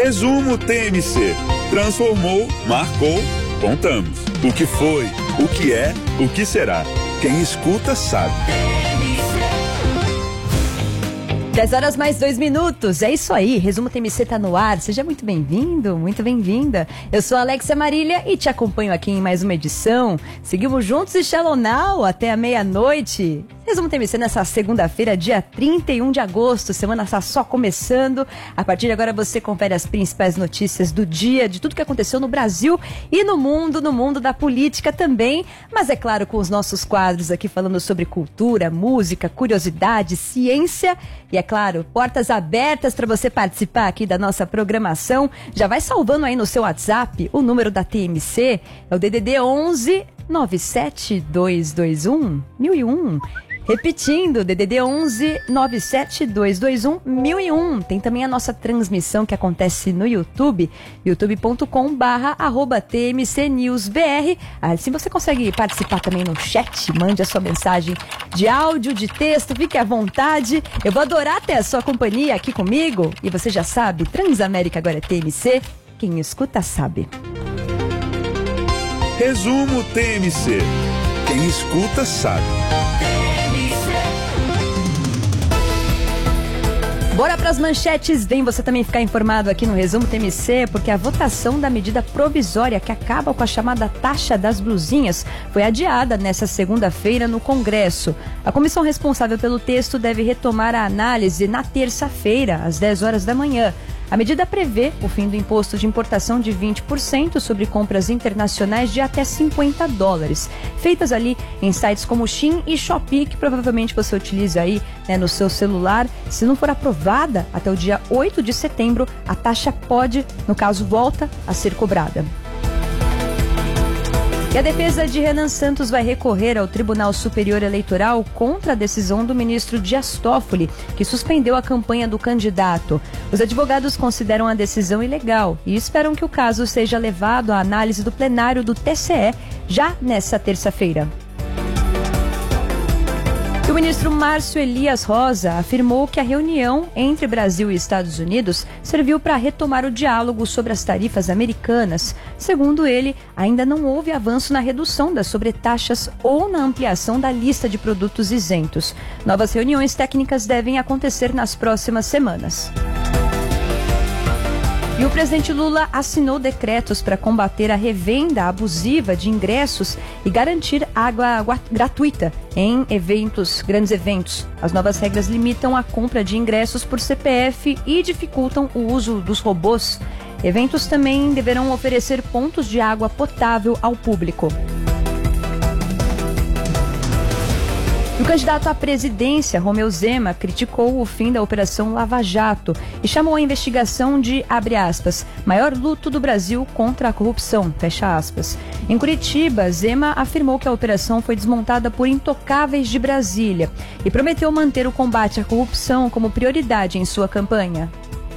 Resumo TMC. Transformou, marcou, contamos. O que foi, o que é, o que será. Quem escuta sabe. 10h mais 2 minutos, é isso aí, Resumo TMC tá no ar, seja muito bem-vindo, muito bem-vinda. Eu sou a Alexia Marília e te acompanho aqui em mais uma edição. Seguimos juntos e Shalom Now até a meia-noite. Resumo TMC nessa segunda-feira, dia 31 de agosto, semana está só começando. A partir de agora você confere as principais notícias do dia, de tudo que aconteceu no Brasil e no mundo da política também. Mas é claro, com os nossos quadros aqui falando sobre cultura, música, curiosidade, ciência e é claro, portas abertas para você participar aqui da nossa programação. Já vai salvando aí no seu WhatsApp o número da TMC, é o DDD 11 97221 1001. Repetindo, DDD 11 97221 1001. Tem também a nossa transmissão que acontece no YouTube, youtube.com/TMCNewsBR. Assim você consegue participar também no chat, mande a sua mensagem de áudio, de texto, fique à vontade. Eu vou adorar ter a sua companhia aqui comigo. E você já sabe, Transamérica agora é TMC, quem escuta sabe. Resumo TMC. Quem escuta sabe. Bora para as manchetes, vem você também ficar informado aqui no Resumo TMC, porque a votação da medida provisória que acaba com a chamada taxa das blusinhas foi adiada nesta segunda-feira no Congresso. A comissão responsável pelo texto deve retomar a análise na terça-feira, às 10 horas da manhã. A medida prevê o fim do imposto de importação de 20% sobre compras internacionais de até $50, feitas ali em sites como Shein e Shopee, que provavelmente você utiliza aí, né, no seu celular. Se não for aprovada até o dia 8 de setembro, a taxa pode, no caso, volta a ser cobrada. E a defesa de Renan Santos vai recorrer ao Tribunal Superior Eleitoral contra a decisão do ministro Dias Toffoli, que suspendeu a campanha do candidato. Os advogados consideram a decisão ilegal e esperam que o caso seja levado à análise do plenário do TCE já nesta terça-feira. E o ministro Márcio Elias Rosa afirmou que a reunião entre Brasil e Estados Unidos serviu para retomar o diálogo sobre as tarifas americanas. Segundo ele, ainda não houve avanço na redução das sobretaxas ou na ampliação da lista de produtos isentos. Novas reuniões técnicas devem acontecer nas próximas semanas. E o presidente Lula assinou decretos para combater a revenda abusiva de ingressos e garantir água gratuita em grandes eventos. As novas regras limitam a compra de ingressos por CPF e dificultam o uso dos robôs. Eventos também deverão oferecer pontos de água potável ao público. O candidato à presidência, Romeu Zema, criticou o fim da Operação Lava Jato e chamou a investigação de, abre aspas, maior luto do Brasil contra a corrupção, fecha aspas. Em Curitiba, Zema afirmou que a operação foi desmontada por intocáveis de Brasília e prometeu manter o combate à corrupção como prioridade em sua campanha.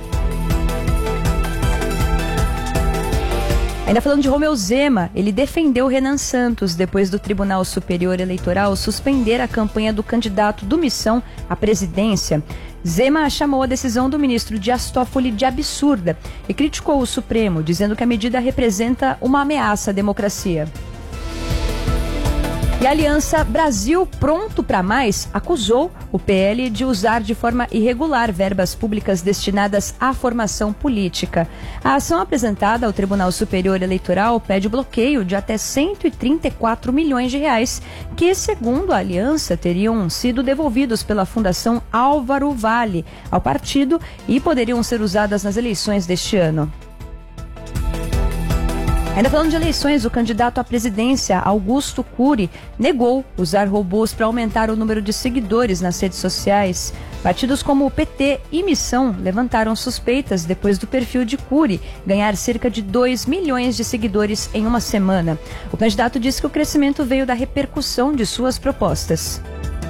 Ainda falando de Romeu Zema, ele defendeu Renan Santos depois do Tribunal Superior Eleitoral suspender a campanha do candidato do Missão à presidência. Zema chamou a decisão do ministro Dias Toffoli de absurda e criticou o Supremo, dizendo que a medida representa uma ameaça à democracia. E a Aliança Brasil Pronto para Mais acusou o PL de usar de forma irregular verbas públicas destinadas à formação política. A ação apresentada ao Tribunal Superior Eleitoral pede o bloqueio de até R$134 milhões, que, segundo a Aliança, teriam sido devolvidos pela Fundação Álvaro Vale ao partido e poderiam ser usadas nas eleições deste ano. Ainda falando de eleições, o candidato à presidência, Augusto Cury, negou usar robôs para aumentar o número de seguidores nas redes sociais. Partidos como o PT e Missão levantaram suspeitas depois do perfil de Cury ganhar cerca de 2 milhões de seguidores em uma semana. O candidato disse que o crescimento veio da repercussão de suas propostas.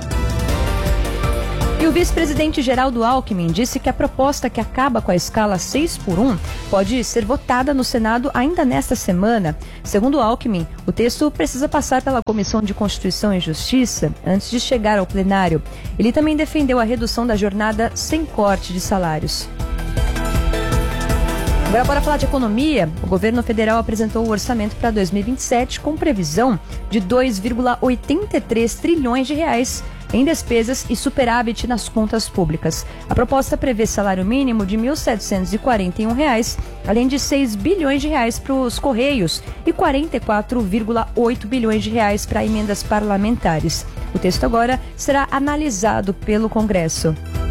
E o vice-presidente Geraldo Alckmin disse que a proposta que acaba com a escala 6x1 pode ser votada no Senado ainda nesta semana. Segundo Alckmin, o texto precisa passar pela Comissão de Constituição e Justiça antes de chegar ao plenário. Ele também defendeu a redução da jornada sem corte de salários. Agora, bora falar de economia. O governo federal apresentou o orçamento para 2027 com previsão de 2,83 trilhões de reais em despesas e superávit nas contas públicas. A proposta prevê salário mínimo de R$ 1.741, além de 6 bilhões de reais para os Correios e 44,8 bilhões de reais para emendas parlamentares. O texto agora será analisado pelo Congresso.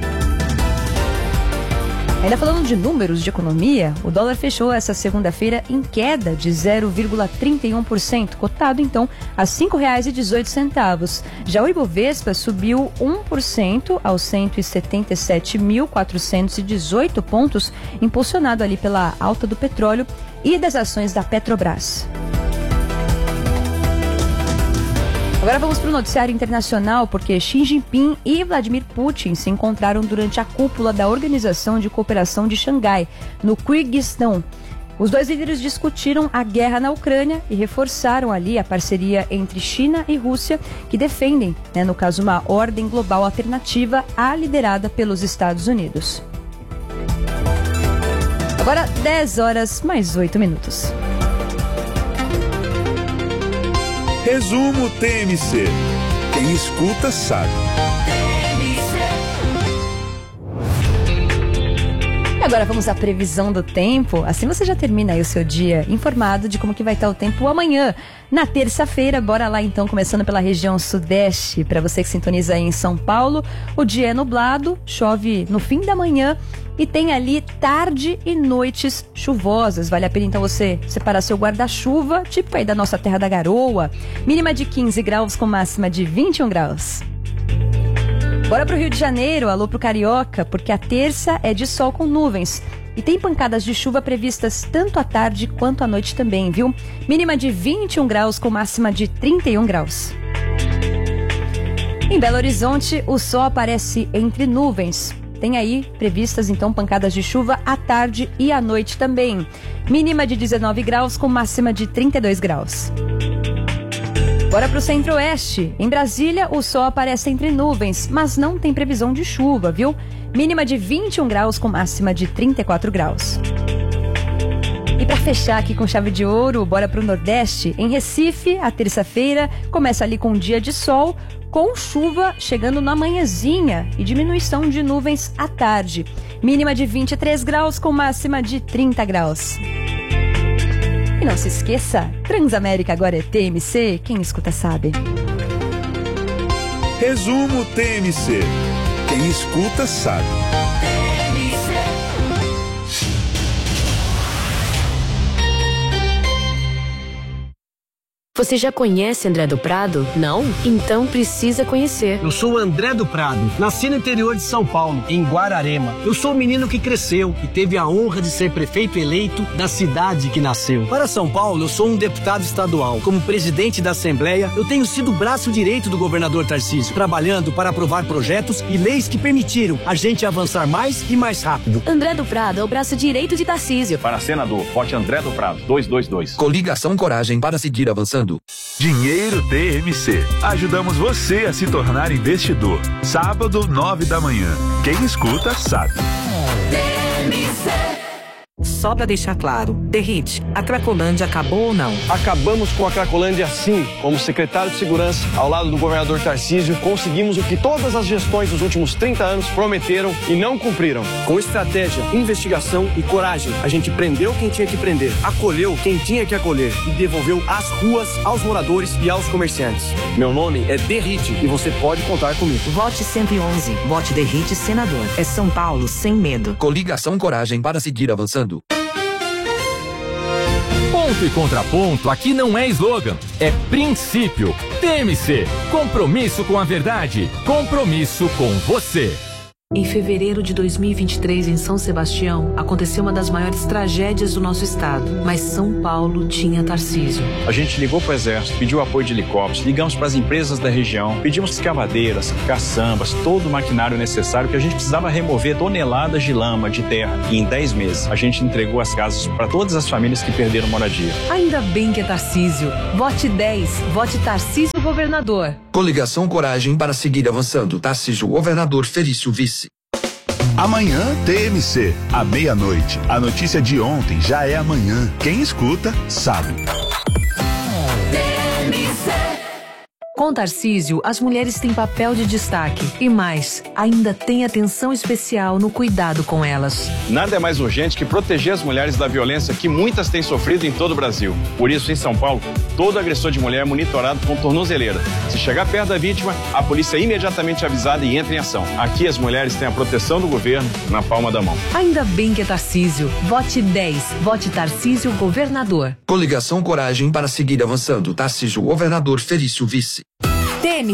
Ainda falando de números de economia, o dólar fechou essa segunda-feira em queda de 0,31%, cotado então a R$ 5,18. Já o Ibovespa subiu 1% aos 177.418 pontos, impulsionado ali pela alta do petróleo e das ações da Petrobras. Agora vamos para o noticiário internacional, porque Xi Jinping e Vladimir Putin se encontraram durante a cúpula da Organização de Cooperação de Xangai, no Quirguistão. Os dois líderes discutiram a guerra na Ucrânia e reforçaram ali a parceria entre China e Rússia, que defendem, no caso, uma ordem global alternativa à liderada pelos Estados Unidos. Agora, 10 horas mais 8 minutos. Resumo TMC. Quem escuta sabe. E agora vamos à previsão do tempo. Assim você já termina aí o seu dia informado de como que vai estar o tempo amanhã. Na terça-feira, bora lá então, começando pela região sudeste. Para você que sintoniza aí em São Paulo, o dia é nublado, chove no fim da manhã e tem ali tarde e noites chuvosas. Vale a pena então você separar seu guarda-chuva, tipo aí da nossa terra da garoa. Mínima de 15 graus com máxima de 21 graus. Bora pro Rio de Janeiro, alô pro Carioca, porque a terça é de sol com nuvens. E tem pancadas de chuva previstas tanto à tarde quanto à noite também, viu? Mínima de 21 graus com máxima de 31 graus. Em Belo Horizonte, o sol aparece entre nuvens. Tem aí previstas, então, pancadas de chuva à tarde e à noite também. Mínima de 19 graus com máxima de 32 graus. Bora para o Centro-Oeste. Em Brasília, o sol aparece entre nuvens, mas não tem previsão de chuva, viu? Mínima de 21 graus com máxima de 34 graus. E para fechar aqui com chave de ouro, bora para o Nordeste. Em Recife, a terça-feira começa ali com um dia de sol, com chuva chegando na manhãzinha e diminuição de nuvens à tarde. Mínima de 23 graus com máxima de 30 graus. E não se esqueça, Transamérica agora é TMC, quem escuta sabe. Resumo TMC. Quem escuta sabe. Você já conhece André do Prado? Não? Então precisa conhecer. Eu sou o André do Prado, nasci no interior de São Paulo, em Guararema. Eu sou o menino que cresceu e teve a honra de ser prefeito eleito da cidade que nasceu. Para São Paulo, eu sou um deputado estadual. Como presidente da Assembleia, eu tenho sido o braço direito do governador Tarcísio, trabalhando para aprovar projetos e leis que permitiram a gente avançar mais e mais rápido. André do Prado é o braço direito de Tarcísio. Para senador, vote André do Prado, 222. Coligação Coragem para seguir avançando. Dinheiro TMC. Ajudamos você a se tornar investidor. Sábado, 9 da manhã. Quem escuta sabe. Só pra deixar claro, Derrite, a Cracolândia acabou ou não? Acabamos com a Cracolândia sim. Como secretário de Segurança, ao lado do governador Tarcísio, conseguimos o que todas as gestões dos últimos 30 anos prometeram e não cumpriram. Com estratégia, investigação e coragem, a gente prendeu quem tinha que prender, acolheu quem tinha que acolher e devolveu as ruas aos moradores e aos comerciantes. Meu nome é Derrite e você pode contar comigo. Vote 111, vote Derrite senador. É São Paulo sem medo. Coligação Coragem para seguir avançando. Ponto e contraponto aqui não é slogan, é princípio. TMC, compromisso com a verdade, compromisso com você. Em fevereiro de 2023, em São Sebastião, aconteceu uma das maiores tragédias do nosso estado. Mas São Paulo tinha Tarcísio. A gente ligou para o Exército, pediu apoio de helicópteros, ligamos para as empresas da região, pedimos escavadeiras, caçambas, todo o maquinário necessário que a gente precisava remover toneladas de lama, de terra. E em 10 meses, a gente entregou as casas para todas as famílias que perderam moradia. Ainda bem que é Tarcísio. Vote 10, vote Tarcísio governador. Coligação Coragem para seguir avançando. Tarcísio governador, Felício vice. Amanhã, TMC, à meia-noite. A notícia de ontem já é amanhã. Quem escuta, sabe. Com Tarcísio, as mulheres têm papel de destaque. E mais, ainda tem atenção especial no cuidado com elas. Nada é mais urgente que proteger as mulheres da violência que muitas têm sofrido em todo o Brasil. Por isso, em São Paulo, todo agressor de mulher é monitorado com tornozeleira. Se chegar perto da vítima, a polícia é imediatamente avisada e entra em ação. Aqui, as mulheres têm a proteção do governo na palma da mão. Ainda bem que é Tarcísio. Vote 10. Vote Tarcísio Governador. Coligação Coragem para seguir avançando. Tarcísio Governador, Felício Vice. TMC